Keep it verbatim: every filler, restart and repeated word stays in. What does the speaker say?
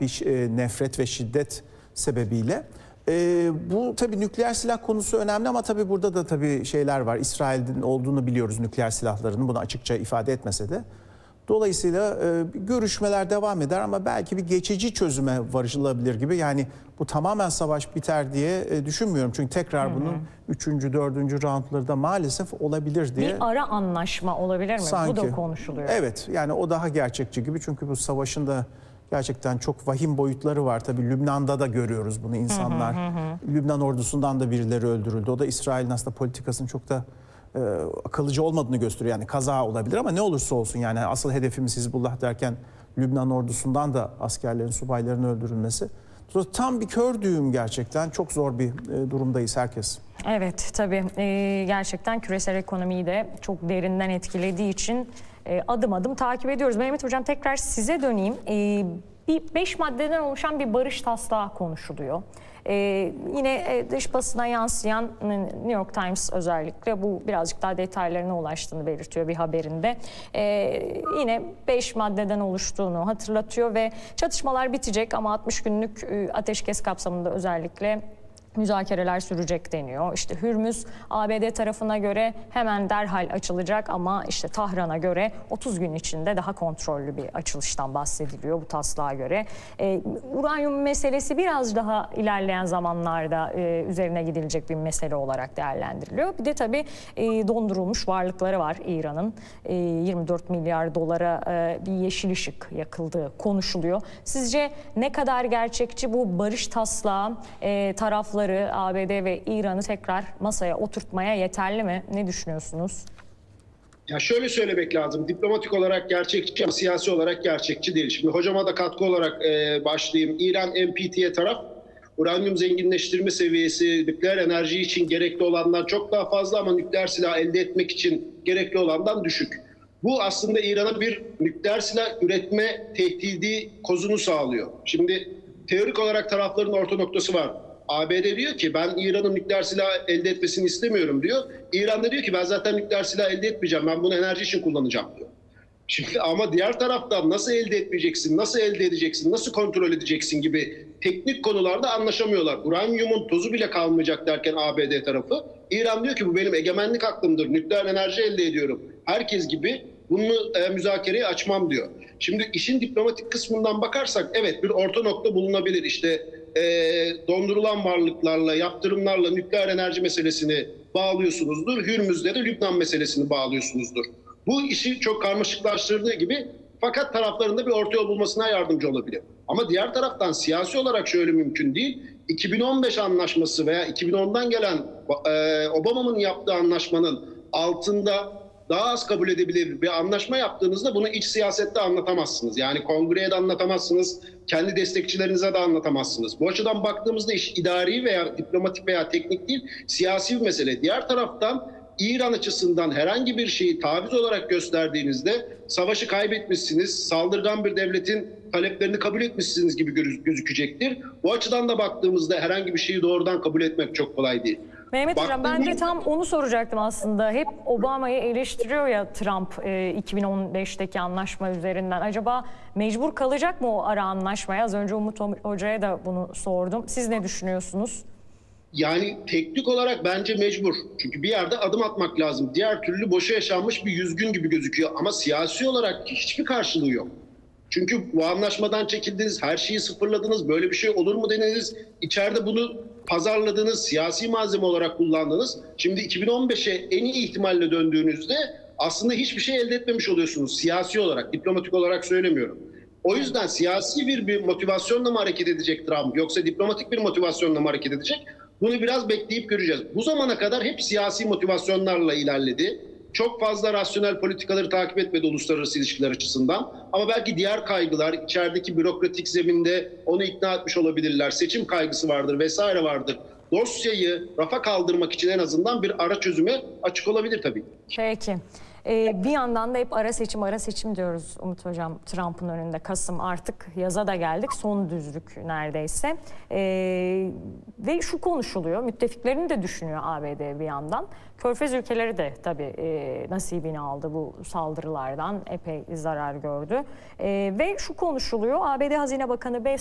bir e, nefret ve şiddet sebebiyle. E, bu tabii nükleer silah konusu önemli ama tabii burada da tabii şeyler var. İsrail'in olduğunu biliyoruz, nükleer silahlarının, bunu açıkça ifade etmese de. Dolayısıyla e, görüşmeler devam eder ama belki bir geçici çözüme varılabilir gibi. Yani bu tamamen savaş biter diye e, düşünmüyorum. Çünkü tekrar hı hı. bunun üçüncü, dördüncü roundları da maalesef olabilir diye. Bir ara anlaşma olabilir mi? Sanki, bu da konuşuluyor. Evet, yani o daha gerçekçi gibi. Çünkü bu savaşın da gerçekten çok vahim boyutları var. Tabii Lübnan'da da görüyoruz bunu, insanlar. Hı hı hı. Lübnan ordusundan da birileri öldürüldü. O da İsrail'in aslında politikasının çok da e, akıllıcı olmadığını gösteriyor. Yani kaza olabilir ama ne olursa olsun, yani asıl hedefimiz Hizbullah derken Lübnan ordusundan da askerlerin, subayların öldürülmesi. Tam bir kör düğüm gerçekten. Çok zor bir e, durumdayız herkes. Evet, tabii e, gerçekten küresel ekonomiyi de çok derinden etkilediği için e, adım adım takip ediyoruz. Mehmet Hocam, tekrar size döneyim. E, bir beş maddeden oluşan bir barış taslağı konuşuluyor. Ee, yine dış basına yansıyan New York Times özellikle bu birazcık daha detaylarına ulaştığını belirtiyor bir haberinde. Ee, yine beş maddeden oluştuğunu hatırlatıyor ve çatışmalar bitecek ama altmış günlük ateşkes kapsamında özellikle müzakereler sürecek deniyor. İşte Hürmüz A B D tarafına göre hemen derhal açılacak ama işte Tahran'a göre otuz gün içinde daha kontrollü bir açılıştan bahsediliyor bu taslağa göre. Ee, uranyum meselesi biraz daha ilerleyen zamanlarda e, üzerine gidilecek bir mesele olarak değerlendiriliyor. Bir de tabii e, dondurulmuş varlıkları var İran'ın. E, yirmi dört milyar dolara e, bir yeşil ışık yakıldığı konuşuluyor. Sizce ne kadar gerçekçi bu barış taslağı, e, tarafları A B D ve İran'ı tekrar masaya oturtmaya yeterli mi? Ne düşünüyorsunuz? Ya şöyle söylemek lazım. Diplomatik olarak gerçekçi ama siyasi olarak gerçekçi değil. Şimdi hocama da katkı olarak e, başlayayım. İran N P T'ye taraf. Uranyum zenginleştirme seviyesi nükleer enerji için gerekli olandan çok daha fazla ama nükleer silah elde etmek için gerekli olandan düşük. Bu aslında İran'a bir nükleer silah üretme tehdidi kozunu sağlıyor. Şimdi teorik olarak tarafların orta noktası var. A B D diyor ki ben İran'ın nükleer silah elde etmesini istemiyorum diyor. İran da diyor ki ben zaten nükleer silah elde etmeyeceğim. Ben bunu enerji için kullanacağım diyor. Şimdi ama diğer taraftan nasıl elde etmeyeceksin, nasıl elde edeceksin, nasıl kontrol edeceksin gibi teknik konularda anlaşamıyorlar. Uranyumun tozu bile kalmayacak derken A B D tarafı. İran diyor ki bu benim egemenlik hakkımdır. Nükleer enerji elde ediyorum. Herkes gibi bunu e, müzakereye açmam diyor. Şimdi işin diplomatik kısmından bakarsak evet bir orta nokta bulunabilir. İşte e, dondurulan varlıklarla, yaptırımlarla nükleer enerji meselesini bağlıyorsunuzdur. Hürmüz'de de Lübnan meselesini bağlıyorsunuzdur. Bu işi çok karmaşıklaştırdığı gibi fakat taraflarında bir orta yol bulmasına yardımcı olabilir. Ama diğer taraftan siyasi olarak şöyle mümkün değil. iki bin on beş anlaşması veya iki bin ondan gelen e, Obama'nın yaptığı anlaşmanın altında daha az kabul edebilir bir anlaşma yaptığınızda bunu iç siyasette anlatamazsınız. Yani kongreye de anlatamazsınız, kendi destekçilerinize de anlatamazsınız. Bu açıdan baktığımızda iş idari veya diplomatik veya teknik değil, siyasi bir mesele. Diğer taraftan İran açısından herhangi bir şeyi taviz olarak gösterdiğinizde savaşı kaybetmişsiniz, saldırgan bir devletin taleplerini kabul etmişsiniz gibi gözükecektir. Bu açıdan da baktığımızda herhangi bir şeyi doğrudan kabul etmek çok kolay değil. Mehmet Hocam, ben de tam onu soracaktım aslında. Hep Obama'yı eleştiriyor ya Trump e, iki bin on beşteki anlaşma üzerinden. Acaba mecbur kalacak mı o ara anlaşmaya? Az önce Umut Hoca'ya da bunu sordum. Siz ne düşünüyorsunuz? Yani teknik olarak bence mecbur. Çünkü bir yerde adım atmak lazım. Diğer türlü boşa yaşanmış bir yüz gün gibi gözüküyor. Ama siyasi olarak hiçbir karşılığı yok. Çünkü bu anlaşmadan çekildiniz, her şeyi sıfırladınız, böyle bir şey olur mu denediniz. İçeride bunu pazarladığınız, siyasi malzeme olarak kullandınız. Şimdi iki bin on beşe en iyi ihtimalle döndüğünüzde aslında hiçbir şey elde etmemiş oluyorsunuz. Siyasi olarak, diplomatik olarak söylemiyorum. O yüzden siyasi bir, bir motivasyonla mı hareket edecek Trump yoksa diplomatik bir motivasyonla mı hareket edecek? Bunu biraz bekleyip göreceğiz. Bu zamana kadar hep siyasi motivasyonlarla ilerledi. Çok fazla rasyonel politikaları takip etmedi uluslararası ilişkiler açısından. Ama belki diğer kaygılar, içerideki bürokratik zeminde onu ikna etmiş olabilirler. Seçim kaygısı vardır vesaire vardır. Dosyayı rafa kaldırmak için en azından bir ara çözüme açık olabilir tabii. Peki. Ee, bir yandan da hep ara seçim ara seçim diyoruz Umut Hocam, Trump'ın önünde. Kasım, artık yaza da geldik, son düzlük neredeyse. Ee, ve şu konuşuluyor, müttefiklerini de düşünüyor A B D bir yandan. Körfez ülkeleri de tabii e, nasibini aldı bu saldırılardan, epey zarar gördü. E, ve şu konuşuluyor, A B D Hazine Bakanı Bey